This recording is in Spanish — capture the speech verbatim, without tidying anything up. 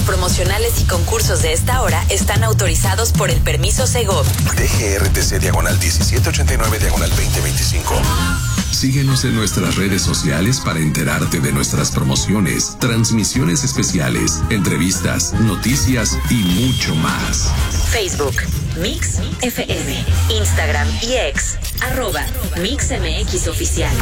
promocionales y concursos de esta hora están autorizados por el permiso Segov. D G R T C diagonal diecisiete ochenta y nueve diagonal veinte veinticinco. Síguenos en nuestras redes sociales para enterarte de nuestras promociones, transmisiones especiales, entrevistas, noticias y mucho más. Facebook, Mix F M, Instagram y X, arroba Mix M X Oficial.